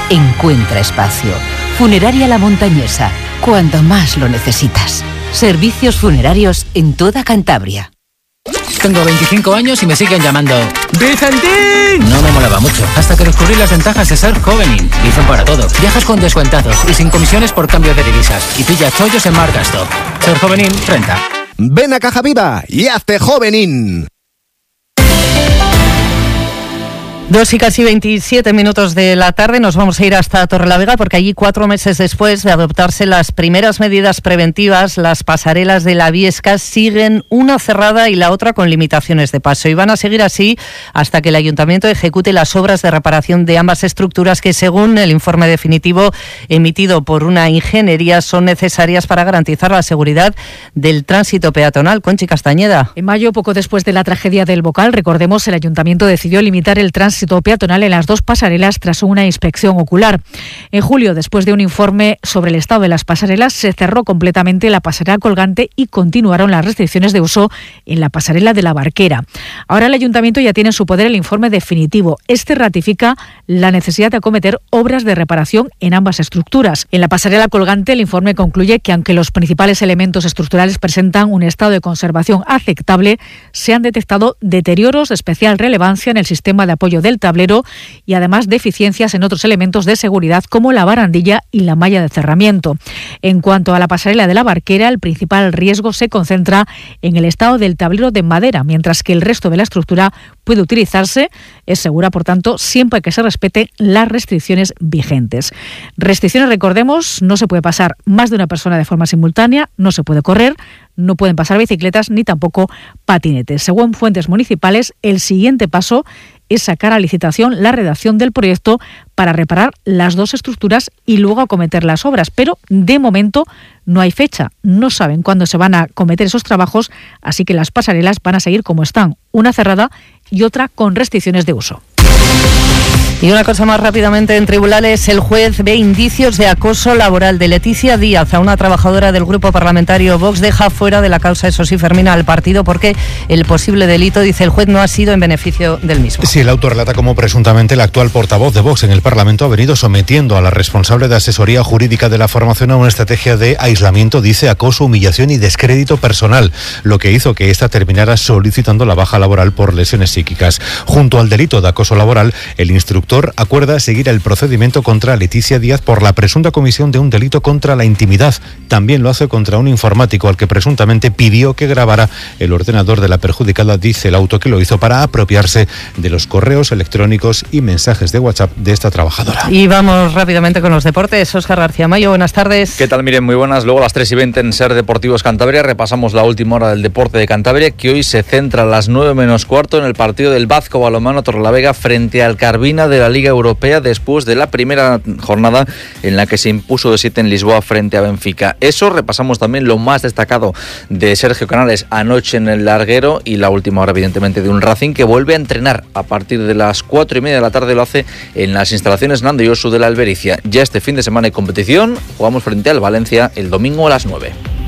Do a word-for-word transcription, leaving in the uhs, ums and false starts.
encuentra espacio. Funeraria La Montañesa, cuando más lo necesitas. Servicios funerarios en toda Cantabria. Tengo veinticinco años y me siguen llamando ¡Vicentín! No me molaba mucho, hasta que descubrí las ventajas de ser Jovenin. Dicen para todo. Viajas con descuentados y sin comisiones por cambio de divisas. Y pilla chollos en Marcastop. Ser Jovenin, renta. Ven a Caja Viva y hazte Jovenin. Dos y casi veintisiete minutos de la tarde nos vamos a ir hasta Torrelavega porque allí cuatro meses después de adoptarse las primeras medidas preventivas, las pasarelas de la Viesca siguen una cerrada y la otra con limitaciones de paso y van a seguir así hasta que el Ayuntamiento ejecute las obras de reparación de ambas estructuras que según el informe definitivo emitido por una ingeniería son necesarias para garantizar la seguridad del tránsito peatonal. Conchi Castañeda. En mayo, poco después de la tragedia del Bocal, recordemos, el Ayuntamiento decidió limitar el tránsito peatonal en las dos pasarelas tras una inspección ocular. En julio, después de un informe sobre el estado de las pasarelas, se cerró completamente la pasarela colgante y continuaron las restricciones de uso en la pasarela de la Barquera. Ahora el Ayuntamiento ya tiene en su poder el informe definitivo. Este ratifica la necesidad de acometer obras de reparación en ambas estructuras. En la pasarela colgante, el informe concluye que aunque los principales elementos estructurales presentan un estado de conservación aceptable, se han detectado deterioros de especial relevancia en el sistema de apoyo del tablero y además deficiencias en otros elementos de seguridad como la barandilla y la malla de cerramiento. En cuanto a la pasarela de la Barquera, el principal riesgo se concentra en el estado del tablero de madera, mientras que el resto de la estructura puede utilizarse, es segura, por tanto, siempre que se respeten las restricciones vigentes. Restricciones, recordemos, no se puede pasar más de una persona de forma simultánea, no se puede correr, no pueden pasar bicicletas ni tampoco patinetes. Según fuentes municipales, el siguiente paso es sacar a licitación la redacción del proyecto para reparar las dos estructuras y luego acometer las obras. Pero de momento no hay fecha, no saben cuándo se van a acometer esos trabajos, así que las pasarelas van a seguir como están, una cerrada y otra con restricciones de uso. Y una cosa más rápidamente, en tribunales el juez ve indicios de acoso laboral de Leticia Díaz a una trabajadora del grupo parlamentario Vox. Deja fuera de la causa, eso sí, Fermina, al partido porque el posible delito, dice el juez, no ha sido en beneficio del mismo. Sí, el auto relata cómo presuntamente el actual portavoz de Vox en el Parlamento ha venido sometiendo a la responsable de asesoría jurídica de la formación a una estrategia de aislamiento, dice, acoso, humillación y descrédito personal, lo que hizo que ésta terminara solicitando la baja laboral por lesiones psíquicas. Junto al delito de acoso laboral, el instructor acuerda seguir el procedimiento contra Leticia Díaz por la presunta comisión de un delito contra la intimidad. También lo hace contra un informático al que presuntamente pidió que grabara el ordenador de la perjudicada, dice el auto que lo hizo para apropiarse de los correos electrónicos y mensajes de WhatsApp de esta trabajadora. Y vamos rápidamente con los deportes. Óscar García Mayo, buenas tardes. ¿Qué tal? Miren, muy buenas. Luego a las tres y veinte en Ser Deportivos Cantabria repasamos la última hora del deporte de Cantabria, que hoy se centra a las nueve menos cuarto en el partido del Vazco Balonmano Torrelavega frente al Carvina de la Liga Europea después de la primera jornada en la que se impuso de siete en Lisboa frente a Benfica. Eso, repasamos también lo más destacado de Sergio Canales anoche en el Larguero y la última hora evidentemente de un Racing que vuelve a entrenar a partir de las cuatro y media de la tarde, lo hace en las instalaciones Nando Yosu de la Albericia. Ya este fin de semana hay competición, jugamos frente al Valencia el domingo a las nueve.